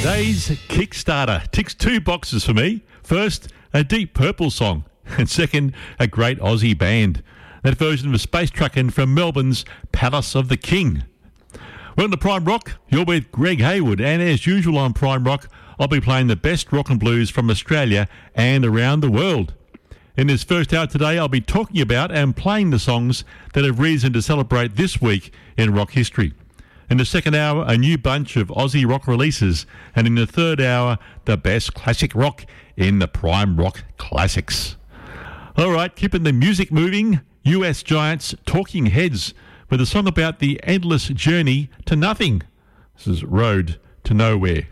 Today's Kickstarter ticks two boxes for me. First, a Deep Purple song, and second, a great Aussie band. That version of a Space Truckin' from Melbourne's Palace of the King. Welcome to Prime Rock. You're with Greg Hayward, and as usual on Prime Rock, I'll be playing the best rock and blues from Australia and around the world. In this first hour today, I'll be talking about and playing the songs that have reason to celebrate this week in rock history. In the second hour, a new bunch of Aussie rock releases. And in the third hour, the best classic rock in the Prime Rock Classics. All right, keeping the music moving, US Giants Talking Heads with a song about the endless journey to nothing. This is Road to Nowhere.